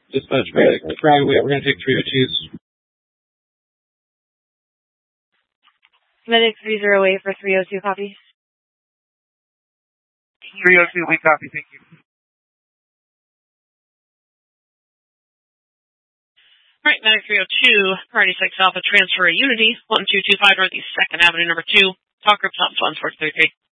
Dispatch medic, Bravo, we're going to take 302s. Medic 308 for 302, copy. 302, we copy, thank you. Alright, Medic 302, Priority 6 Alpha, transfer Unity, 1225 Northeast 2nd Avenue, number 2. Talk group, Top Funds, 433.